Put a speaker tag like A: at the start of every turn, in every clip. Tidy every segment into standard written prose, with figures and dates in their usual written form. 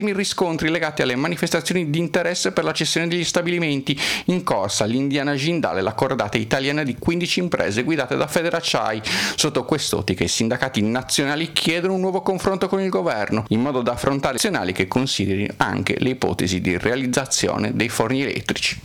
A: riscontri legati alle manifestazioni di interesse per la cessione degli stabilimenti in corsa all'Indiana Jindal, la cordata italiana di 15 imprese guidate da Federacciai. Sotto quest'ottica i sindacati nazionali chiedono un nuovo confronto con il governo in modo da affrontare nazionali che considerino anche le ipotesi di realizzazione dei forni elettrici.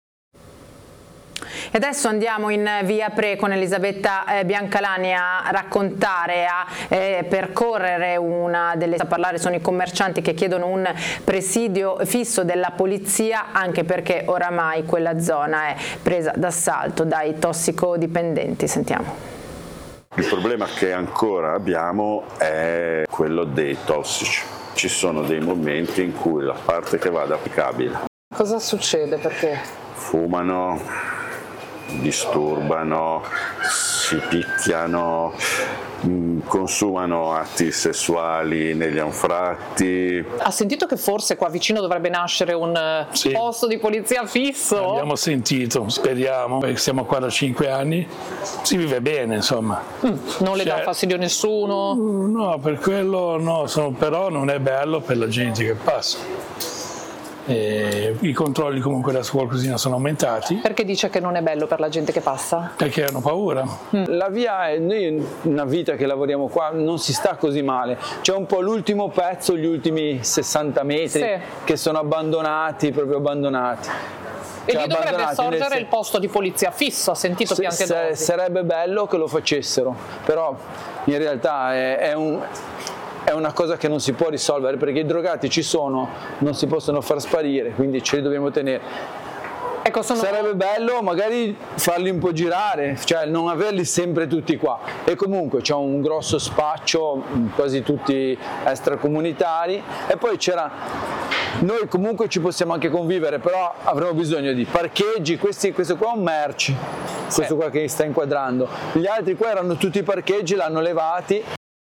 B: E adesso andiamo in via Pre con Elisabetta Biancalani a raccontare, a percorrere una delle... A parlare sono i commercianti che chiedono un presidio fisso della polizia, anche perché oramai quella zona è presa d'assalto dai tossicodipendenti. Sentiamo.
C: Il problema che ancora abbiamo è quello dei tossici. Ci sono dei momenti in cui la parte che va ad applicabile.
D: Cosa succede? Perché?
C: Fumano, disturbano, si picchiano, consumano atti sessuali negli anfratti.
D: Ha sentito che forse qua vicino dovrebbe nascere un posto di polizia fisso?
E: Abbiamo sentito, speriamo, perché siamo qua da 5 anni, si vive bene insomma.
D: Non le dà fastidio nessuno?
E: No, per quello no, però non è bello per la gente che passa. I controlli comunque da qualcosina sono aumentati.
D: Perché dice che non è bello per la gente che passa?
E: Perché hanno paura.
F: La via è, noi una vita che lavoriamo qua non si sta così male, c'è un po' l'ultimo pezzo, gli ultimi 60 metri che sono abbandonati, proprio abbandonati.
D: E lì dovrebbe sorgere il posto di polizia fisso, ha sentito Piantedosi?
F: Sarebbe bello che lo facessero, però in realtà è una cosa che non si può risolvere, perché i drogati ci sono, non si possono far sparire, quindi ce li dobbiamo tenere.
D: Ecco,
F: sarebbe bello magari farli un po' girare, cioè non averli sempre tutti qua. E comunque c'è un grosso spaccio, quasi tutti extracomunitari, e poi noi comunque ci possiamo anche convivere, però avremo bisogno di parcheggi. Questo qua è un merci, questo qua che sta inquadrando. Gli altri qua erano tutti parcheggi, l'hanno levati.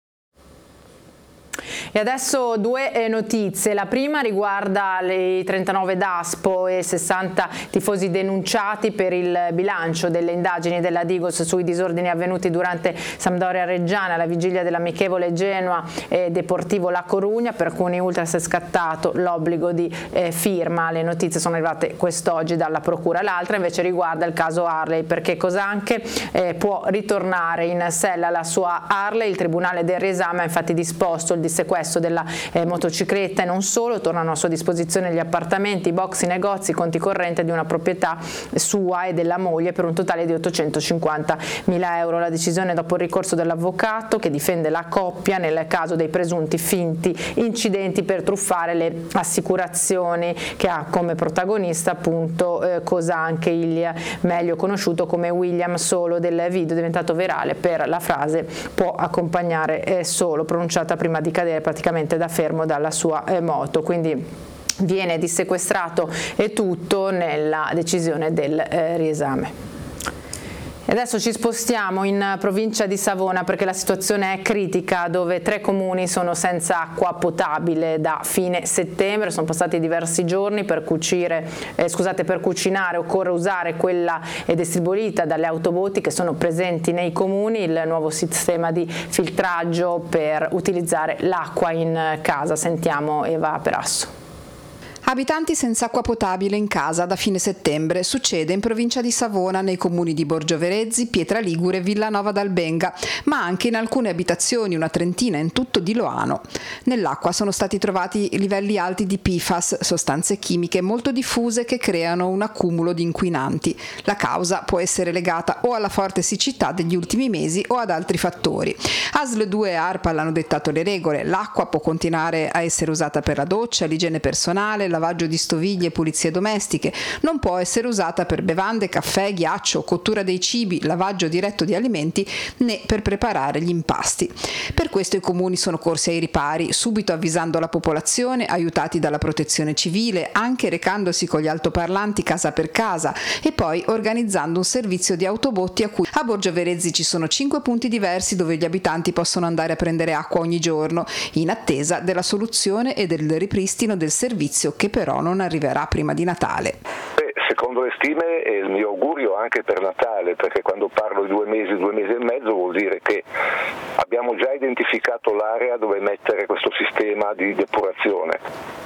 B: E adesso due notizie. La prima riguarda i 39 Daspo e 60 tifosi denunciati per il bilancio delle indagini della Digos sui disordini avvenuti durante Sampdoria Reggiana alla vigilia dell'amichevole Genoa e Deportivo La Corugna. Per alcuni ultras è scattato l'obbligo di firma. Le notizie sono arrivate quest'oggi dalla procura. L'altra invece riguarda il caso Harley, perché Cosanche può ritornare in sella la sua Harley. Il Tribunale del Riesame ha infatti disposto il dissequestro della motocicletta e non solo. Tornano a sua disposizione gli appartamenti, i box, i negozi, i conti correnti di una proprietà sua e della moglie per un totale di 850.000 euro. La decisione dopo il ricorso dell'avvocato che difende la coppia nel caso dei presunti finti incidenti per truffare le assicurazioni, che ha come protagonista appunto Cosanche, il meglio conosciuto come William Solo, del video diventato virale per la frase "può accompagnare solo", pronunciata prima di cadere praticamente da fermo dalla sua moto. Quindi viene dissequestrato e tutto nella decisione del riesame. E adesso ci spostiamo in provincia di Savona, perché la situazione è critica, dove 3 comuni sono senza acqua potabile da fine settembre. Sono passati diversi giorni. Per cucinare occorre usare quella distribuita dalle autobotti che sono presenti nei comuni, il nuovo sistema di filtraggio per utilizzare l'acqua in casa. Sentiamo Eva Perasso.
G: Abitanti senza acqua potabile in casa da fine settembre. Succede in provincia di Savona, nei comuni di Borgioverezzi, Pietraligure e Villanova d'Albenga, ma anche in alcune abitazioni, una trentina in tutto di Loano. Nell'acqua sono stati trovati livelli alti di PFAS, sostanze chimiche molto diffuse che creano un accumulo di inquinanti. La causa può essere legata o alla forte siccità degli ultimi mesi o ad altri fattori. ASL 2 e ARPAL hanno dettato le regole. L'acqua può continuare a essere usata per la doccia, l'igiene personale, lavaggio di stoviglie e pulizie domestiche. Non può essere usata per bevande, caffè, ghiaccio, cottura dei cibi, lavaggio diretto di alimenti, né per preparare gli impasti. Per questo i comuni sono corsi ai ripari, subito avvisando la popolazione, aiutati dalla protezione civile, anche recandosi con gli altoparlanti casa per casa, e poi organizzando un servizio di autobotti a cui a Borgioverezzi ci sono 5 punti diversi dove gli abitanti possono andare a prendere acqua ogni giorno, in attesa della soluzione e del ripristino del servizio, che però non arriverà prima di Natale.
H: Secondo le stime è il mio augurio anche per Natale, perché quando parlo di 2 mesi e mezzo vuol dire che abbiamo già identificato l'area dove mettere questo sistema di depurazione.